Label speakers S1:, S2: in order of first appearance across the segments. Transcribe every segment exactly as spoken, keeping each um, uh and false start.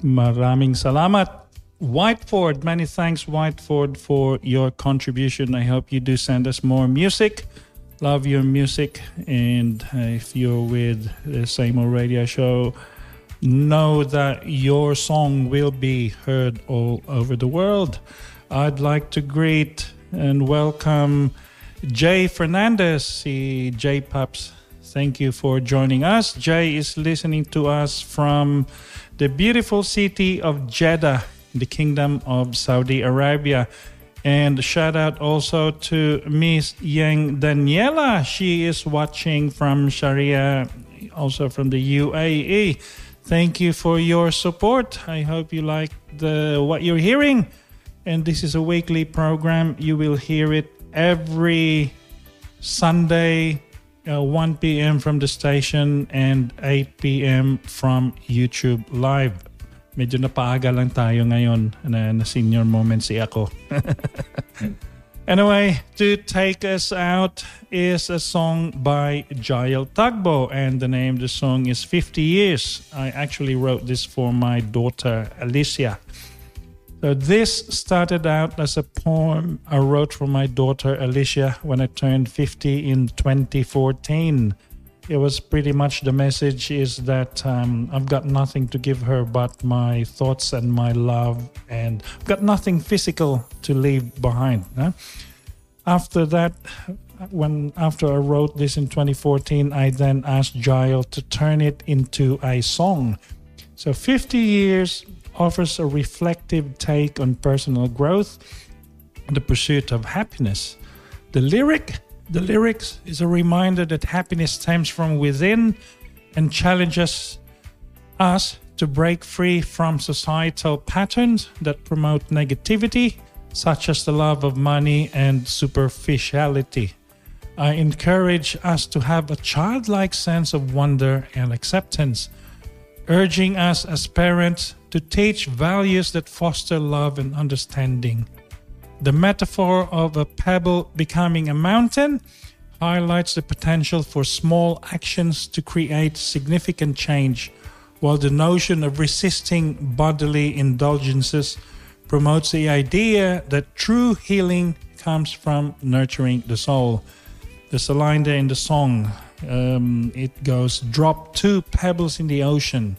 S1: Maraming salamat. Whiteford, many thanks, Whiteford, for your contribution. I hope you do send us more music. Love your music. And uh, if you're with the Same Old Radio Show, know that your song will be heard all over the world. I'd like to greet and welcome Jay Fernandez, si Jay Paps. Thank you for joining us. Jay is listening to us from the beautiful city of Jeddah, the Kingdom of Saudi Arabia. And shout out also to Miss Yang Daniela. She is watching from Sharia, also from the U A E. Thank you for your support. I hope you like the what you're hearing. And this is a weekly program. You will hear it every Sunday, uh, one p.m. from the station and eight p.m. from YouTube Live. Medyo napaaga lang tayo ngayon na, na senior moment si ako. Anyway, to take us out is a song by Jael Tagbo, and the name of the song is fifty years. I actually wrote this for my daughter Alicia. So this started out as a poem I wrote for my daughter Alicia when I turned fifty in twenty fourteen. It was pretty much the message is that um, I've got nothing to give her but my thoughts and my love, and I've got nothing physical to leave behind. Huh? After that, when after I wrote this in twenty fourteen, I then asked Jael to turn it into a song. So fifty years offers a reflective take on personal growth, the pursuit of happiness. The lyric The lyrics is a reminder that happiness stems from within and challenges us to break free from societal patterns that promote negativity, such as the love of money and superficiality. I encourage us to have a childlike sense of wonder and acceptance, urging us as parents to teach values that foster love and understanding. The metaphor of a pebble becoming a mountain highlights the potential for small actions to create significant change, while the notion of resisting bodily indulgences promotes the idea that true healing comes from nurturing the soul. There's a line there in the song. Um, it goes, drop two pebbles in the ocean.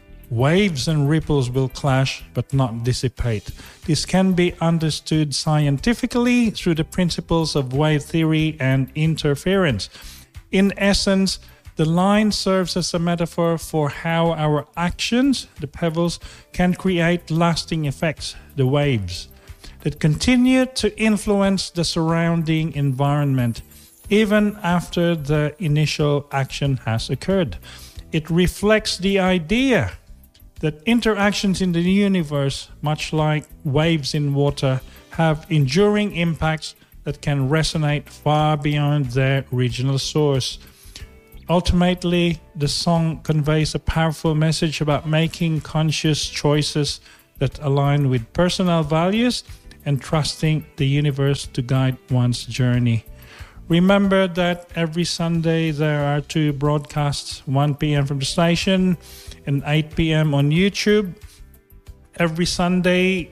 S1: Waves and ripples will clash but not dissipate. This can be understood scientifically through the principles of wave theory and interference. In essence, the line serves as a metaphor for how our actions, the pebbles, can create lasting effects, the waves, that continue to influence the surrounding environment even after the initial action has occurred. It reflects the idea that interactions in the universe, much like waves in water, have enduring impacts that can resonate far beyond their original source. Ultimately, the song conveys a powerful message about making conscious choices that align with personal values and trusting the universe to guide one's journey. Remember that every Sunday there are two broadcasts, one p.m. from the station and eight p.m. on YouTube. Every Sunday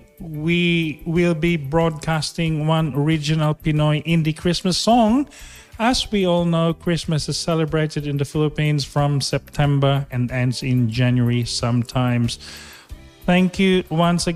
S1: we will be broadcasting one original Pinoy indie Christmas song. As we all know, Christmas is celebrated in the Philippines from September and ends in January sometimes. Thank you once again.